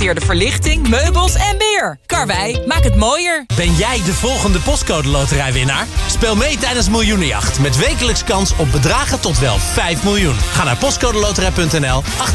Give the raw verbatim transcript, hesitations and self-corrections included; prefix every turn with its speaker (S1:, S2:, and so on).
S1: gemonteerde verlichting, meubels en meer. Karwei, maak het mooier.
S2: Ben jij de volgende Postcode Loterijwinnaar? Speel mee tijdens Miljoenenjacht met wekelijks kans op bedragen tot wel vijf miljoen. Ga naar postcodeloterij punt n l,